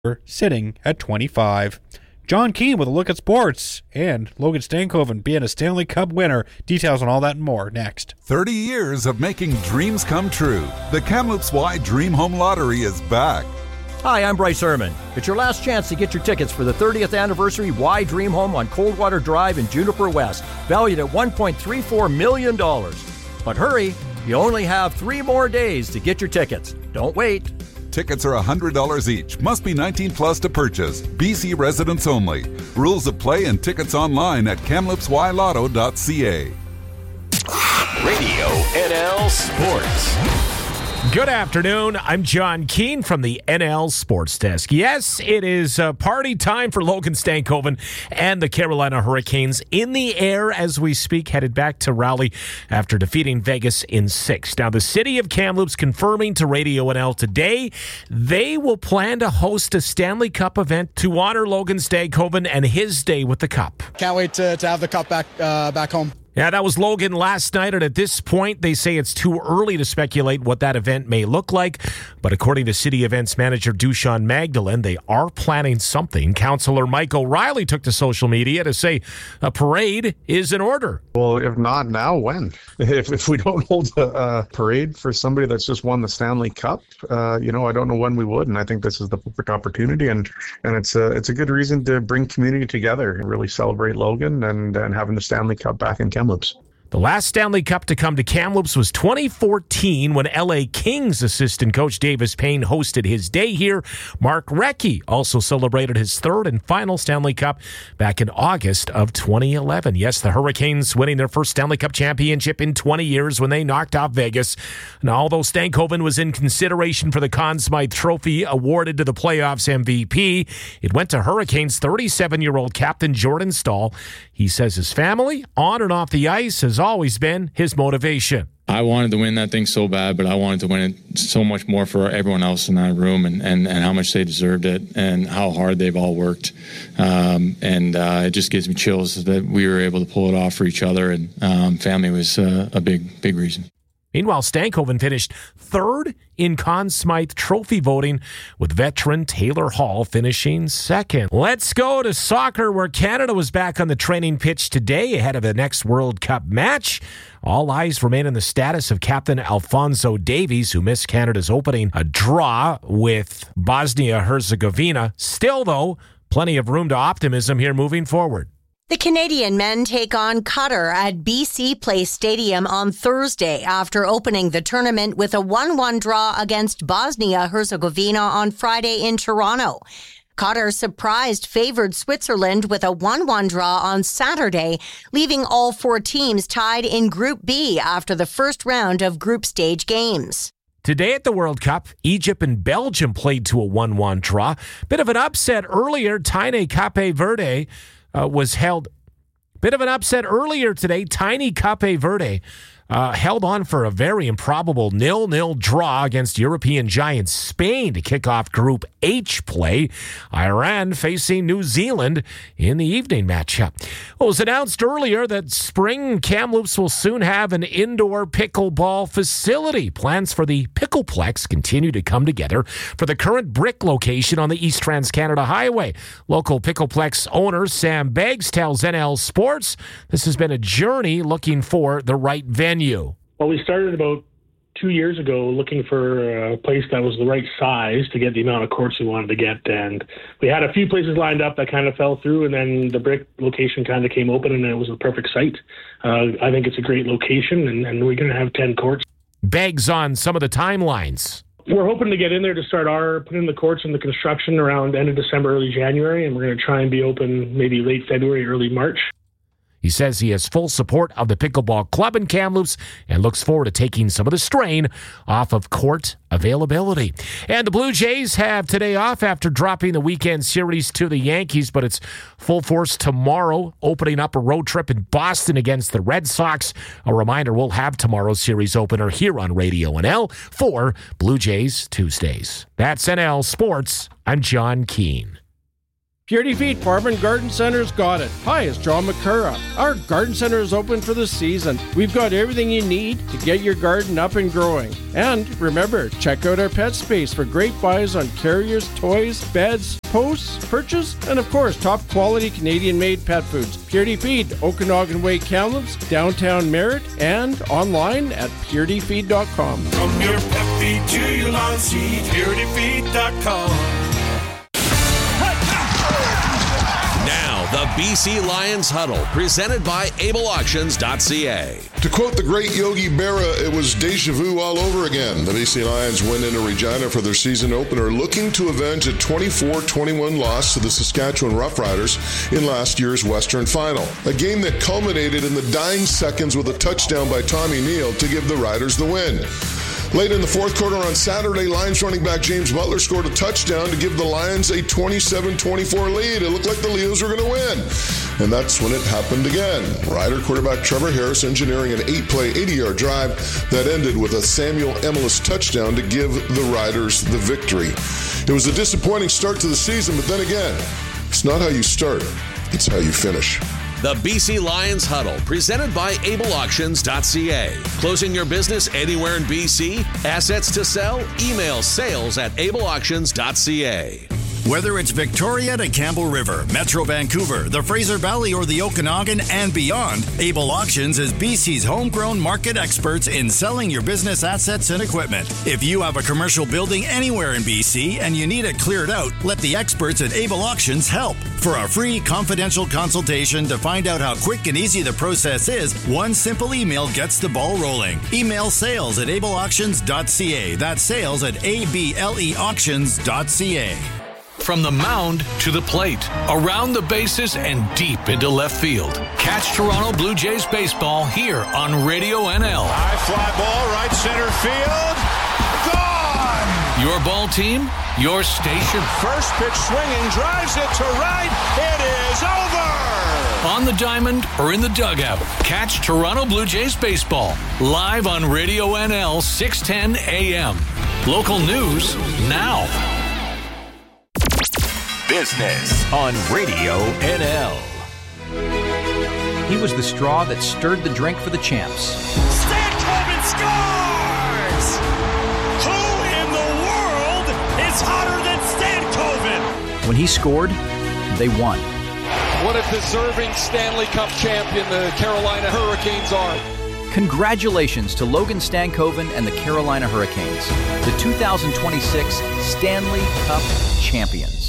sitting at 25. John Keane with a look at sports, and Logan Stankoven being a Stanley Cup winner. Details on all that and more next. 30 years of making dreams come true. The Kamloops Y Dream Home Lottery is back. Hi, I'm Bryce Herman. It's your last chance to get your tickets for the 30th anniversary Y Dream Home on Coldwater Drive in Juniper West, valued at $1.34 million. But hurry, you only have 3 more days to get your tickets. Don't wait. Tickets are $100 each. Must be 19 plus to purchase. BC residents only. Rules of play and tickets online at kamloopsylotto.ca. Radio NL Sports. Good afternoon. I'm John Keane from the NL Sports Desk. Yes, it is party time for Logan Stankoven and the Carolina Hurricanes in the air as we speak, headed back to Raleigh after defeating Vegas in 6. Now, the city of Kamloops confirming to Radio NL today they will plan to host a Stanley Cup event to honor Logan Stankoven and his day with the Cup. Can't wait to have the Cup back home. Yeah, that was Logan last night, and at this point, they say it's too early to speculate what that event may look like. But according to City Events Manager Dushan Magdalene, they are planning something. Councillor Mike O'Reilly took to social media to say a parade is in order. Well, if not now, when? If we don't hold a parade for somebody that's just won the Stanley Cup, I don't know when we would. And I think this is the perfect opportunity, and it's a good reason to bring community together and really celebrate Logan and having the Stanley Cup back in Kamloops. The last Stanley Cup to come to Kamloops was 2014 when LA Kings assistant coach Davis Payne hosted his day here. Mark Recchi also celebrated his third and final Stanley Cup back in August of 2011. Yes, the Hurricanes winning their first Stanley Cup championship in 20 years when they knocked off Vegas. Now, although Stankoven was in consideration for the Conn Smythe Trophy awarded to the playoffs MVP, it went to Hurricanes 37-year-old captain Jordan Staal. He says his family, on and off the ice, has always been his motivation. I wanted to win that thing so bad, but I wanted to win it so much more for everyone else in that room and how much they deserved it and how hard they've all worked. It just gives me chills that we were able to pull it off for each other, and family was a big reason. Meanwhile, Stankoven finished third in Conn Smythe Trophy voting, with veteran Taylor Hall finishing second. Let's go to soccer, where Canada was back on the training pitch today ahead of the next World Cup match. All eyes remain on the status of Captain Alphonso Davies, who missed Canada's opening a draw with Bosnia-Herzegovina. Still, though, plenty of room to optimism here moving forward. The Canadian men take on Qatar at BC Place Stadium on Thursday after opening the tournament with a 1-1 draw against Bosnia-Herzegovina on Friday in Toronto. Qatar surprised favored Switzerland with a 1-1 draw on Saturday, leaving all 4 teams tied in Group B after the first round of group stage games. Today at the World Cup, Egypt and Belgium played to a 1-1 draw. Bit of an upset earlier. Tiny Cape Verde was held. Bit of an upset earlier today. Tiny Cape Verde held on for a very improbable 0-0 draw against European giants Spain to kick off Group H play. Iran facing New Zealand in the evening matchup. It was announced earlier that spring Kamloops will soon have an indoor pickleball facility. Plans for the Pickleplex continue to come together for the current brick location on the East Trans-Canada Highway. Local Pickleplex owner Sam Beggs tells NL Sports this has been a journey looking for the right venue. Well, we started about 2 years ago looking for a place that was the right size to get the amount of courts we wanted to get. And we had a few places lined up that kind of fell through, and then the brick location kind of came open, and it was a perfect site. I think it's a great location, and we're going to have 10 courts. Beggs on some of the timelines. We're hoping to get in there to start putting the courts in the construction around end of December, early January, and we're going to try and be open maybe late February, early March. He says he has full support of the Pickleball Club in Kamloops and looks forward to taking some of the strain off of court availability. And the Blue Jays have today off after dropping the weekend series to the Yankees, but it's full force tomorrow, opening up a road trip in Boston against the Red Sox. A reminder, we'll have tomorrow's series opener here on Radio NL for Blue Jays Tuesdays. That's NL Sports. I'm John Keane. Purity Feed Farm and Garden Center's got it. Hi, it's John McCurra. Our garden center is open for the season. We've got everything you need to get your garden up and growing. And remember, check out our pet space for great buys on carriers, toys, beds, posts, perches, and of course, top quality Canadian-made pet foods. Purity Feed, Okanagan Way, Kamloops, downtown Merritt, and online at purityfeed.com. From your pet feed to your lawn seed, purityfeed.com. Now, the BC Lions Huddle, presented by AbleAuctions.ca. To quote the great Yogi Berra, it was deja vu all over again. The BC Lions went into Regina for their season opener, looking to avenge a 24-21 loss to the Saskatchewan Roughriders in last year's Western Final. A game that culminated in the dying seconds with a touchdown by Tommy Neal to give the Riders the win. Late in the fourth quarter on Saturday, Lions running back James Butler scored a touchdown to give the Lions a 27-24 lead. It looked like the Leos were going to win. And that's when it happened again. Rider quarterback Trevor Harris engineering an 8-play, 80-yard drive that ended with a Samuel Emelis touchdown to give the Riders the victory. It was a disappointing start to the season, but then again, it's not how you start, it's how you finish. The BC Lions Huddle, presented by AbleAuctions.ca. Closing your business anywhere in BC? Assets to sell? Email sales@AbleAuctions.ca. Whether it's Victoria to Campbell River, Metro Vancouver, the Fraser Valley, or the Okanagan and beyond, Able Auctions is BC's homegrown market experts in selling your business assets and equipment. If you have a commercial building anywhere in BC and you need it cleared out, let the experts at Able Auctions help. For a free confidential consultation to find out how quick and easy the process is, one simple email gets the ball rolling. Email sales@ableauctions.ca. That's sales@ableauctions.ca. From the mound to the plate, around the bases and deep into left field. Catch Toronto Blue Jays baseball here on Radio NL. High fly ball, right center field. Gone! Your ball team, your station. First pitch swinging, drives it to right. It is over! On the diamond or in the dugout, catch Toronto Blue Jays baseball live on Radio NL 610 AM. Local news now. Business on Radio NL. He was the straw that stirred the drink for the champs. Stankoven scores! Who in the world is hotter than Stankoven? When he scored, they won. What a deserving Stanley Cup champion the Carolina Hurricanes are. Congratulations to Logan Stankoven and the Carolina Hurricanes, the 2026 Stanley Cup champions.